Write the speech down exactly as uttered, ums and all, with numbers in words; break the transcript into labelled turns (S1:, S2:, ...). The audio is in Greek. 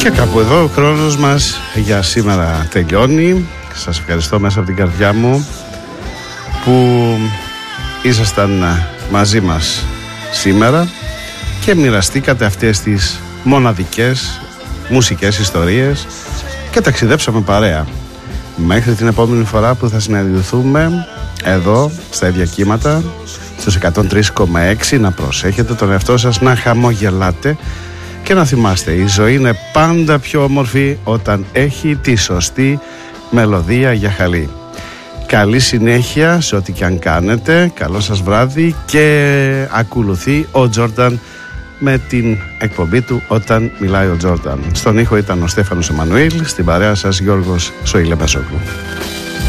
S1: Και κάπου εδώ ο χρόνος μας για σήμερα τελειώνει. Σας ευχαριστώ μέσα από την καρδιά μου που ήσασταν μαζί μας σήμερα και μοιραστήκατε αυτές τις μοναδικές μουσικές ιστορίες και ταξιδέψαμε παρέα. Μέχρι την επόμενη φορά που θα συναντηθούμε εδώ στα ίδια κύματα στους εκατόν τρία κόμμα έξι, να προσέχετε τον εαυτό σας, να χαμογελάτε και να θυμάστε, η ζωή είναι πάντα πιο όμορφη όταν έχει τη σωστή μελωδία για χαλί. Καλή συνέχεια σε ό,τι και αν κάνετε. Καλό σας βράδυ και ακολουθεί ο Τζόρνταν με την εκπομπή του Όταν Μιλάει ο Τζόρνταν. Στον ήχο ήταν ο Στέφανος Εμμανουήλ, στην παρέα σας Γιώργος Σοηλεμεσόγλου.